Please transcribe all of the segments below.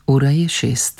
Ura je 6.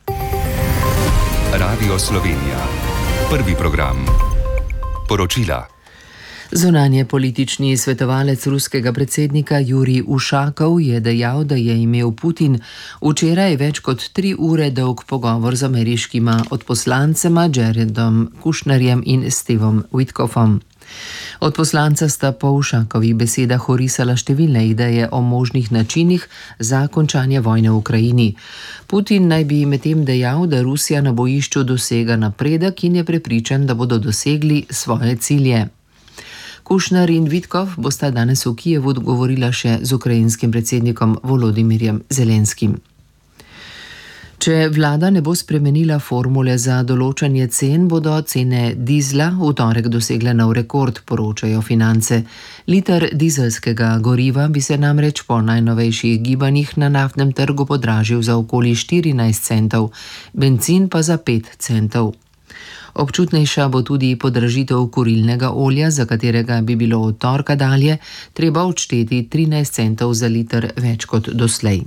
Radio Slovenija. Prvi program. Poročila. Zunanje politični svetovalec ruskega predsednika Jurij Ušakov je dejal, da je imel Putin včeraj več kot 3 ure dolg pogovor z ameriškima odposlancema Jaredom Kushnerjem in Stevom Witkofom. Odposlanca sta po Ušakovih besedah orisala številne ideje o možnih načinih za končanje vojne v Ukrajini. Putin naj bi medtem dejal, da Rusija na bojišču dosega napredek in je prepričan, da bodo dosegli svoje cilje. Kushner in Witkov bosta danes v Kijevu govorila še z ukrajinskim predsednikom Volodymyrjem Zelenskim. Če vlada ne bo spremenila formule za določanje cen, bodo cene dizla v torek dosegle nov rekord, poročajo Finance. Liter dizelskega goriva bi se namreč po najnovejših gibanjih na naftnem trgu podražil za okoli 14 centov, bencin pa za 5 centov. Občutnejša bo tudi podražitev kurilnega olja, za katerega bi bilo od torka dalje treba odšteti 13 centov za liter več kot doslej.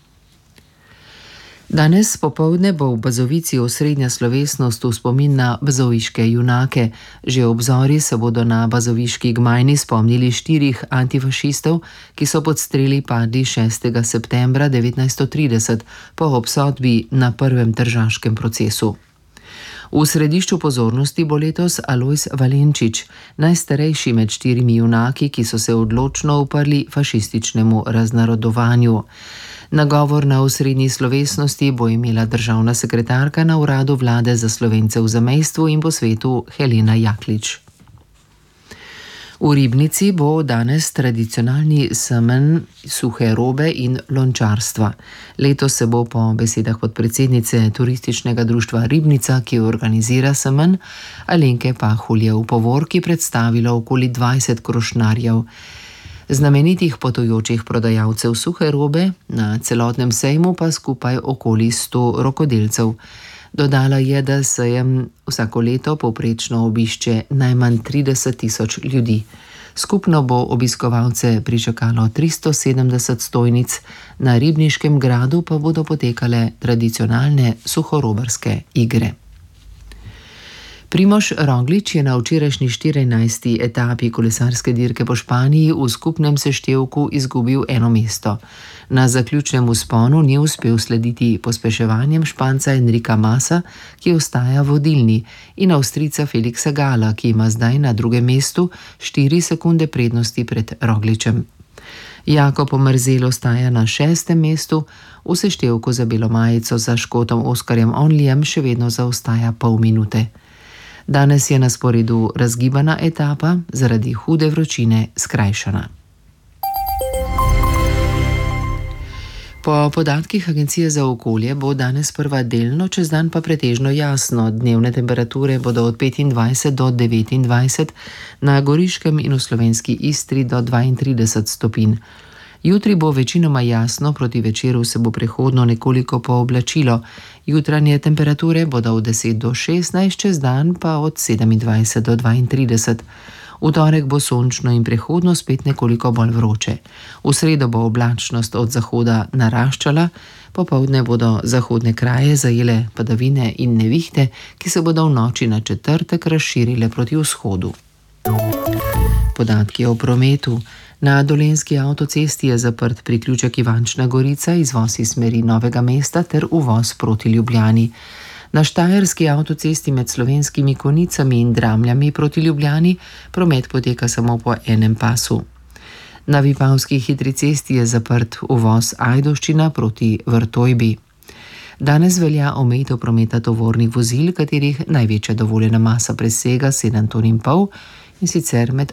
Danes popoldne bo v Bazovici osrednja slovesnost v spomin na bazoviške junake. Že ob zori se bodo na bazoviški gmajni spomnili 4 antifašistov, ki so pod streli padli 6. septembra 1930 po obsodbi na prvem tržaškem procesu. V središču pozornosti bo letos Alojz Valenčič, najstarejši med 4 junaki, ki so se odločno uprli fašističnemu raznarodovanju. Nagovor na osrednji slovesnosti bo imela državna sekretarka na uradu vlade za Slovence v zamejstvu in po svetu Helena Jaklič. V Ribnici bo danes tradicionalni semenj suhe robe in lončarstva. Letos se bo po besedah podpredsednice Turističnega društva Ribnica, ki organizira semenj, Alenke Pahulje v Povorki predstavilo okoli 20 krošnarjev. Znamenitih potujočih prodajalcev suhe robe, na celotnem sejmu pa skupaj okoli 100 rokodelcev. Dodala je, da sejem vsako leto povprečno obišče najmanj 30.000 ljudi. Skupno bo obiskovalce pričakalo 370 stojnic, na Ribniškem gradu pa bodo potekale tradicionalne suhorobarske igre. Primož Roglič je na včerajšnji 14. etapi kolesarske dirke po Španiji v skupnem seštevku izgubil 1 mesto. Na zaključnem vzponu ni uspel slediti pospeševanjem Španca Enrika Masa, ki ostaja vodilni, in Avstrijca Felixa Gala, ki ima zdaj na 2. mestu 4 sekunde prednosti pred Rogličem. Jakob Omerzel ostaja na 6. mestu, v seštevku za belo majico za Škotom Oskarjem Onlijem še vedno zaostaja pol minute. Danes je na sporedu razgibana etapa, zaradi hude vročine skrajšana. Po podatkih Agencije za okolje bo danes prva delno, čez dan pa pretežno jasno. Dnevne temperature bodo od 25 do 29, na Goriškem in v slovenski Istri do 32 stopinj. Jutri bo večinoma jasno, proti večeru se bo prehodno nekoliko pooblačilo. Jutranje temperature bodo od 10 do 16, čez dan pa od 27 do 32. V torek bo sončno in prehodno spet nekoliko bolj vroče. V sredo bo oblačnost od zahoda naraščala, popoldne bodo zahodne kraje zajele padavine in nevihte, ki se bodo v noči na četrtek razširile proti vzhodu. Podatki o prometu. Na Dolenjski avtocesti je zaprt priključek Ivančna Gorica, izvoz iz smeri Novega mesta ter uvoz proti Ljubljani. Na Štajerski avtocesti med Slovenskimi Konicami in Dramljami proti Ljubljani promet poteka samo po enem pasu. Na Vipavski hitri cesti je zaprt uvoz Ajdovščina proti Vrtojbi. Danes velja omejitev prometa tovornih vozil, katerih največja dovoljena masa presega 7,5 ton in sicer med